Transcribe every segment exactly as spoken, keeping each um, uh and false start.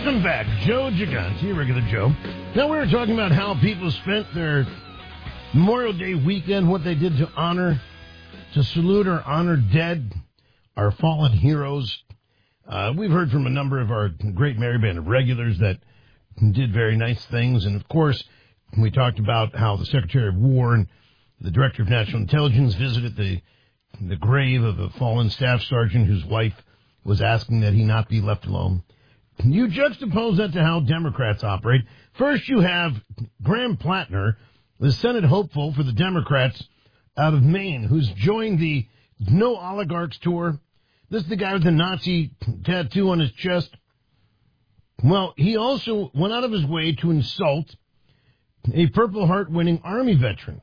Welcome back, Joe Gigante, regular Joe. Now we were talking about how people spent their Memorial Day weekend, what they did to honor, to salute or honor dead, our fallen heroes. Uh, we've heard from a number of our great Merry Band of regulars that did very nice things. And, of course, we talked about how the Secretary of War and the Director of National Intelligence visited the the grave of a fallen staff sergeant whose wife was asking that he not be left alone. You juxtapose that to how Democrats operate. First, you have Graham Plattner, the Senate hopeful for the Democrats out of Maine, who's joined the No Oligarchs tour. This is the guy with the Nazi tattoo on his chest. Well, he also went out of his way to insult a Purple Heart winning Army veteran.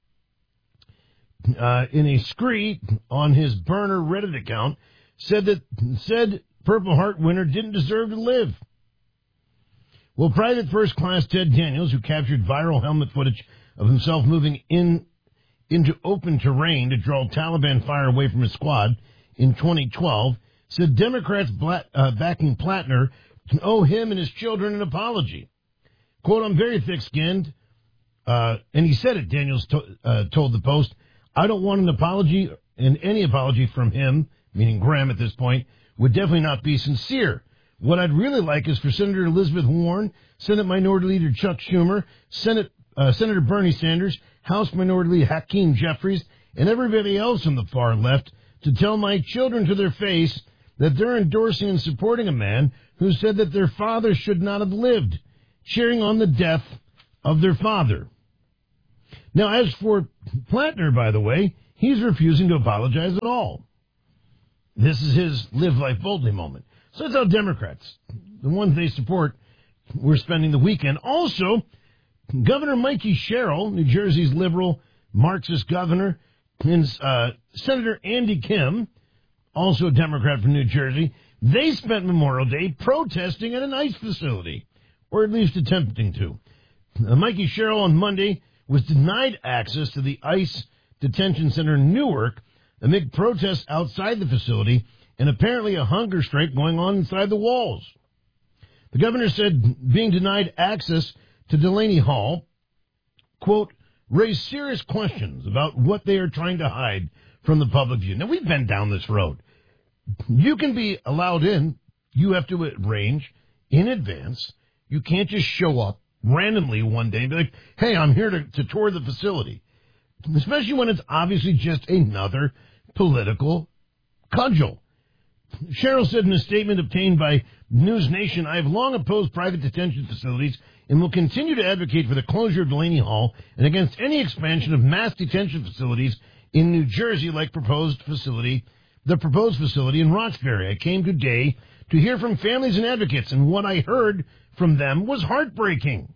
Uh, in a scree on his burner Reddit account, said that said Purple Heart winner didn't deserve to live. Well, Private First Class Ted Daniels, who captured viral helmet footage of himself moving in into open terrain to draw Taliban fire away from his squad in twenty twelve, said Democrats bla- uh, backing Plattner owe him and his children an apology. Quote, I'm very thick-skinned, uh, and he said it, Daniels to- uh, told the Post, I don't want an apology, and any apology from him, meaning Graham at this point, would definitely not be sincere. What I'd really like is for Senator Elizabeth Warren, Senate Minority Leader Chuck Schumer, Senate uh, Senator Bernie Sanders, House Minority Leader Hakeem Jeffries, and everybody else on the far left to tell my children to their face that they're endorsing and supporting a man who said that their father should not have lived, cheering on the death of their father. Now, as for Plattner, by the way, he's refusing to apologize at all. This is his live life boldly moment. So that's how Democrats, the ones they support, were spending the weekend. Also, Governor Mikey Sherrill, New Jersey's liberal Marxist governor, and uh, Senator Andy Kim, also a Democrat from New Jersey, they spent Memorial Day protesting at an ICE facility, or at least attempting to. Uh, Mikey Sherrill on Monday was denied access to the ICE detention center in Newark amid protests outside the facility and apparently a hunger strike going on inside the walls. The governor said being denied access to Delaney Hall, quote, raised serious questions about what they are trying to hide from the public view. Now, we've been down this road. You can be allowed in. You have to arrange in advance. You can't just show up randomly one day and be like, hey, I'm here to, to tour the facility. Especially when it's obviously just another political cudgel. Sherrill said in a statement obtained by News Nation, I have long opposed private detention facilities and will continue to advocate for the closure of Delaney Hall and against any expansion of mass detention facilities in New Jersey like proposed facility, the proposed facility in Roxbury. I came today to hear from families and advocates, and what I heard from them was heartbreaking.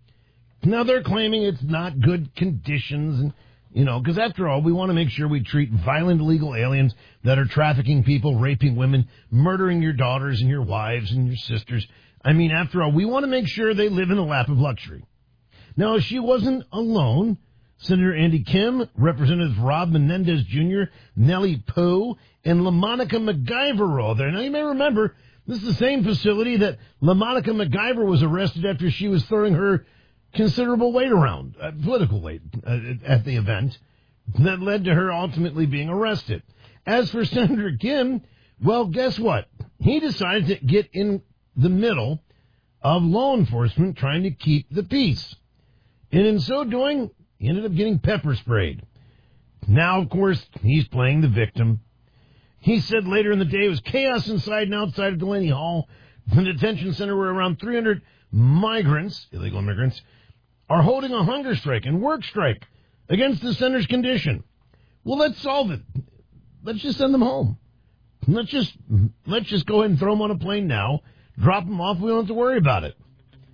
Now they're claiming it's not good conditions, and you know, because after all, we want to make sure we treat violent illegal aliens that are trafficking people, raping women, murdering your daughters and your wives and your sisters. I mean, after all, we want to make sure they live in a lap of luxury. Now, she wasn't alone. Senator Andy Kim, Representative Rob Menendez Junior, Nellie Poe, and LaMonica MacGyver were all there. Now, you may remember, this is the same facility that LaMonica MacGyver was arrested after she was throwing her considerable weight around, uh, political weight, uh, at the event that led to her ultimately being arrested. As for Senator Kim, well, guess what? He decided to get in the middle of law enforcement trying to keep the peace. And in so doing, he ended up getting pepper sprayed. Now, of course, he's playing the victim. He said later in the day it was chaos inside and outside of Delaney Hall, the detention center where around three hundred migrants, illegal immigrants, are holding a hunger strike and work strike against the center's condition. Well, let's solve it. Let's just send them home. Let's just let's just go ahead and throw them on a plane now, drop them off. We don't have to worry about it.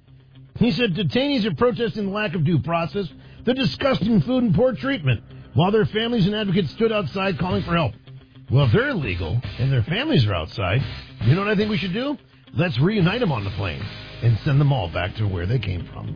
He said detainees are protesting the lack of due process, the disgusting food and poor treatment, while their families and advocates stood outside calling for help. Well, if they're illegal and their families are outside, you know what I think we should do? Let's reunite them on the plane and send them all back to where they came from.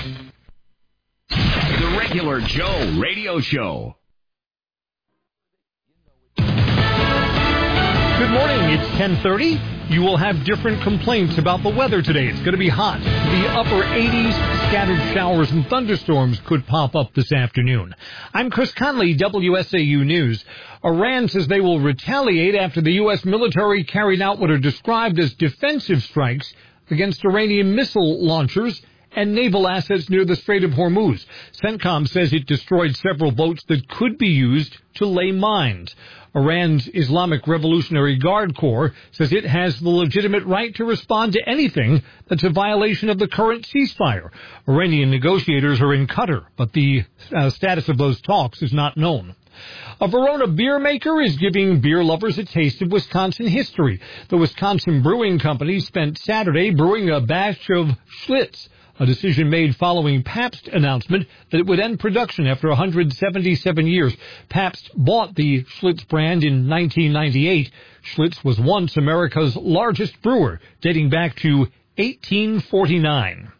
The Regular Joe Radio Show. Good morning. It's ten thirty. You will have different complaints about the weather today. It's going to be hot. The upper eighties, scattered showers and thunderstorms could pop up this afternoon. I'm Chris Conley, W S A U News. Iran says they will retaliate after the U S military carried out what are described as defensive strikes against Iranian missile launchers and naval assets near the Strait of Hormuz. CENTCOM says it destroyed several boats that could be used to lay mines. Iran's Islamic Revolutionary Guard Corps says it has the legitimate right to respond to anything that's a violation of the current ceasefire. Iranian negotiators are in Qatar, but the uh, status of those talks is not known. A Verona beer maker is giving beer lovers a taste of Wisconsin history. The Wisconsin Brewing Company spent Saturday brewing a batch of Schlitz, a decision made following Pabst's announcement that it would end production after one hundred seventy-seven years. Pabst bought the Schlitz brand in nineteen ninety-eight. Schlitz was once America's largest brewer, dating back to eighteen forty-nine.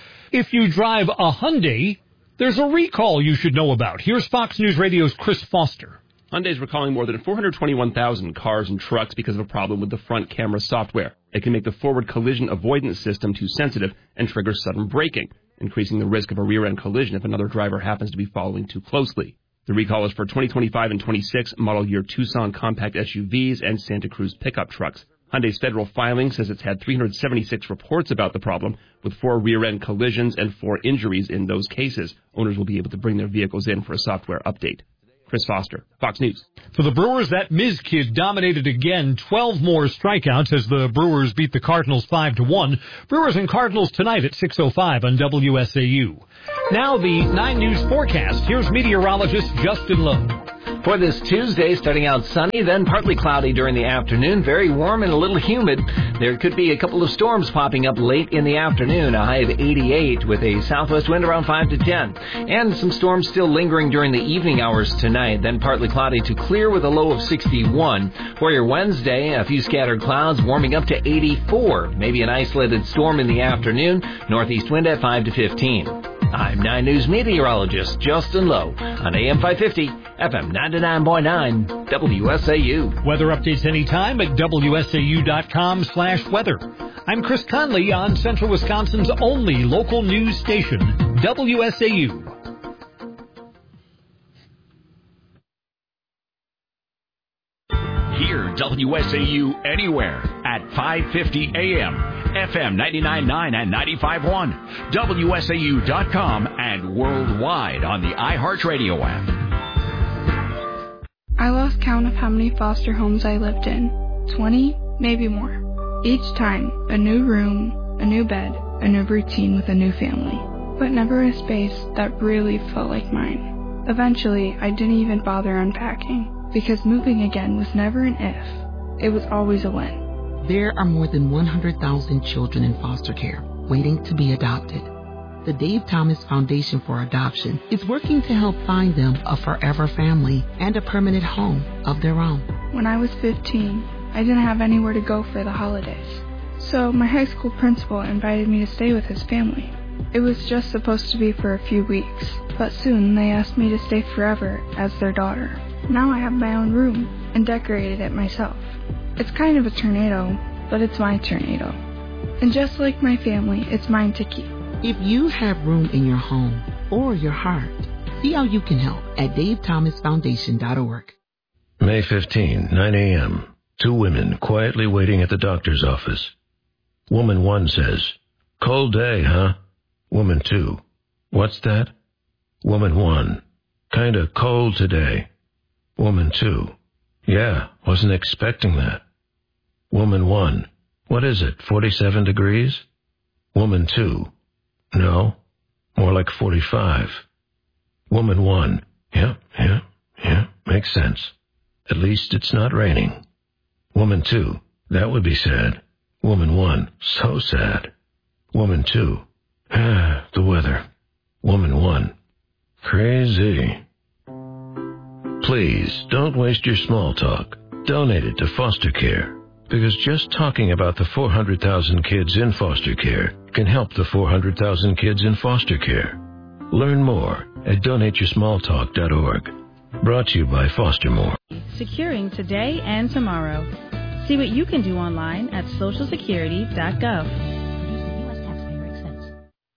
If you drive a Hyundai, there's a recall you should know about. Here's Fox News Radio's Chris Foster. Hyundai's recalling more than four hundred twenty-one thousand cars and trucks because of a problem with the front camera software. It can make the forward collision avoidance system too sensitive and trigger sudden braking, increasing the risk of a rear-end collision if another driver happens to be following too closely. The recall is for twenty twenty-five and twenty-six model year Tucson compact S U Vs and Santa Cruz pickup trucks. Hyundai's federal filing says it's had three hundred seventy-six reports about the problem, with four rear-end collisions and four injuries in those cases. Owners will be able to bring their vehicles in for a software update. Chris Foster, Fox News. For the Brewers, that Miz kid dominated again. twelve more strikeouts as the Brewers beat the Cardinals five to one. Brewers and Cardinals tonight at six oh five on W S A U. Now the nine News forecast. Here's meteorologist Justin Lowe. For this Tuesday, starting out sunny, then partly cloudy during the afternoon, very warm and a little humid. There could be a couple of storms popping up late in the afternoon, a high of eighty-eight with a southwest wind around five to ten. And some storms still lingering during the evening hours tonight, then partly cloudy to clear with a low of sixty-one. For your Wednesday, a few scattered clouds warming up to eighty-four. Maybe an isolated storm in the afternoon, northeast wind at five to fifteen. I'm nine News meteorologist Justin Lowe on A M five fifty, F M ninety-nine point nine, W S A U. Weather updates anytime at W S A U dot com slash weather. I'm Chris Conley on Central Wisconsin's only local news station, W S A U. Hear W S A U anywhere at five fifty A M. F M ninety-nine point nine and ninety-five point one, W S A U dot com, and worldwide on the iHeartRadio app. I lost count of how many foster homes I lived in. twenty, maybe more. Each time, a new room, a new bed, a new routine with a new family. But never a space that really felt like mine. Eventually, I didn't even bother unpacking, because moving again was never an if. It was always a when. There are more than one hundred thousand children in foster care waiting to be adopted. The Dave Thomas Foundation for Adoption is working to help find them a forever family and a permanent home of their own. When I was fifteen, I didn't have anywhere to go for the holidays. So my high school principal invited me to stay with his family. It was just supposed to be for a few weeks, but soon they asked me to stay forever as their daughter. Now I have my own room and decorated it myself. It's kind of a tornado, but it's my tornado. And just like my family, it's mine to keep. If you have room in your home or your heart, see how you can help at dave thomas foundation dot org. May fifteenth, nine a.m. Two women quietly waiting at the doctor's office. Woman one says, "Cold day, huh?" Woman two, "What's that?" Woman one, "Kinda cold today." Woman two, "Yeah, wasn't expecting that." Woman one, "What is it, forty-seven degrees?" Woman two, "No, more like forty-five." Woman one, "Yeah, yeah, yeah, makes sense. At least it's not raining." Woman two, "That would be sad." Woman one, "So sad." Woman two, "Ah, the weather." Woman one, "Crazy." Please, don't waste your small talk. Donate it to foster care. Because just talking about the four hundred thousand kids in foster care can help the four hundred thousand kids in foster care. Learn more at donate your small talk dot org. Brought to you by Foster More. Securing today and tomorrow. See what you can do online at social security dot gov.